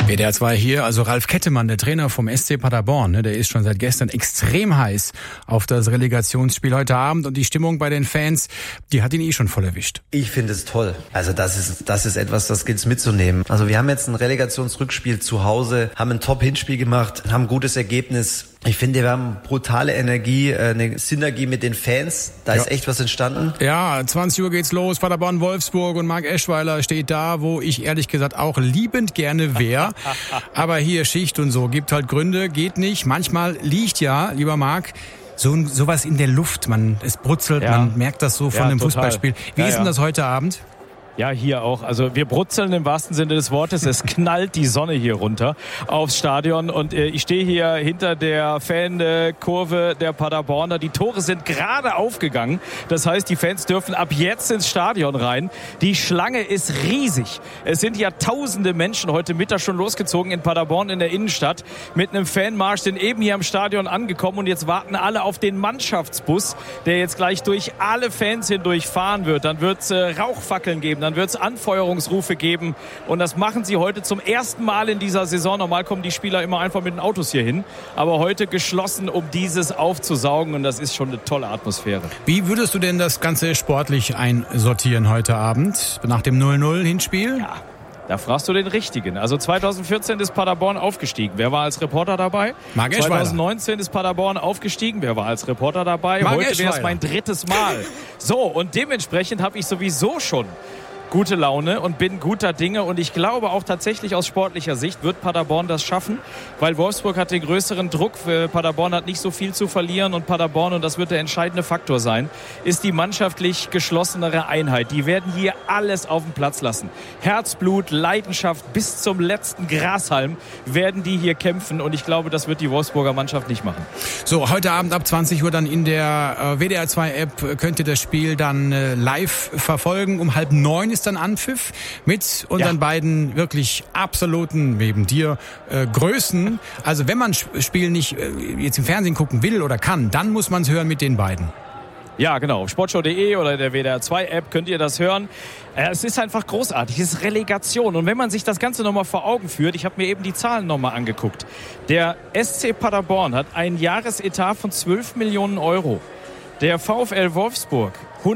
WDR 2 hier, also Ralf Kettemann, der Trainer vom SC Paderborn, der ist schon seit gestern extrem heiß auf das Relegationsspiel heute Abend und die Stimmung bei den Fans, die hat ihn schon voll erwischt. Ich finde es toll. Also das ist etwas, das gilt es mitzunehmen. Also wir haben jetzt ein Relegationsrückspiel zu Hause, haben ein Top-Hinspiel gemacht, haben ein gutes Ergebnis. Ich finde, wir haben brutale Energie, eine Synergie mit den Fans. Da ist echt was entstanden. Ja, 20 Uhr geht's los, Paderborn-Wolfsburg und Marc Eschweiler steht da, wo ich ehrlich gesagt auch liebend gerne wäre. Aber hier Schicht und so, gibt halt Gründe, geht nicht. Manchmal liegt ja, lieber Marc, sowas in der Luft. Es brutzelt, man merkt das so von einem Fußballspiel. Wie ist denn das heute Abend? Ja, hier auch. Also wir brutzeln im wahrsten Sinne des Wortes. Es knallt die Sonne hier runter aufs Stadion und ich stehe hier hinter der Fankurve der Paderborner. Die Tore sind gerade aufgegangen. Das heißt, die Fans dürfen ab jetzt ins Stadion rein. Die Schlange ist riesig. Es sind ja tausende Menschen heute Mittag schon losgezogen in Paderborn in der Innenstadt mit einem Fanmarsch, sind eben hier am Stadion angekommen und jetzt warten alle auf den Mannschaftsbus, der jetzt gleich durch alle Fans hindurch fahren wird. Dann wird es Rauchfackeln geben. Dann wird es Anfeuerungsrufe geben und das machen sie heute zum ersten Mal in dieser Saison. Normal kommen die Spieler immer einfach mit den Autos hier hin, aber heute geschlossen, um dieses aufzusaugen und das ist schon eine tolle Atmosphäre. Wie würdest du denn das Ganze sportlich einsortieren heute Abend nach dem 0-0-Hinspiel? Ja. Da fragst du den Richtigen. Also 2014 ist Paderborn aufgestiegen. Wer war als Reporter dabei? Marc Eschweiler. 2019 ist Paderborn aufgestiegen. Wer war als Reporter dabei? Marc Heute wäre es Eschweiler. mein drittes Mal. So, und dementsprechend habe ich sowieso schon gute Laune und bin guter Dinge und ich glaube auch tatsächlich aus sportlicher Sicht wird Paderborn das schaffen, weil Wolfsburg hat den größeren Druck, Paderborn hat nicht so viel zu verlieren und Paderborn, und das wird der entscheidende Faktor sein, ist die mannschaftlich geschlossenere Einheit. Die werden hier alles auf den Platz lassen. Herzblut, Leidenschaft bis zum letzten Grashalm werden die hier kämpfen und ich glaube, das wird die Wolfsburger Mannschaft nicht machen. So, heute Abend ab 20 Uhr dann in der WDR 2 App könnt ihr das Spiel dann live verfolgen. Um 8:30 ist dann Anpfiff mit unseren beiden wirklich absoluten, neben dir, Größen. Also wenn man Spiel nicht jetzt im Fernsehen gucken will oder kann, dann muss man es hören mit den beiden. Ja, genau. Sportschau.de oder der WDR 2 App könnt ihr das hören. Es ist einfach großartig. Es ist Relegation. Und wenn man sich das Ganze nochmal vor Augen führt, ich habe mir eben die Zahlen nochmal angeguckt. Der SC Paderborn hat einen Jahresetat von 12 Millionen Euro. Der VfL Wolfsburg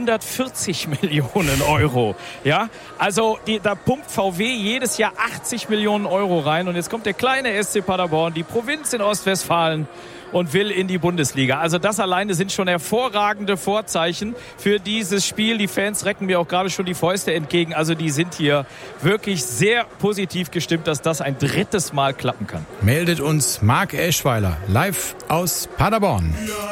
140 Millionen Euro. Ja, also da pumpt VW jedes Jahr 80 Millionen Euro rein. Und jetzt kommt der kleine SC Paderborn, die Provinz in Ostwestfalen, und will in die Bundesliga. Also das alleine sind schon hervorragende Vorzeichen für dieses Spiel. Die Fans recken mir auch gerade schon die Fäuste entgegen. Also die sind hier wirklich sehr positiv gestimmt, dass das ein drittes Mal klappen kann. Meldet uns Marc Eschweiler live aus Paderborn.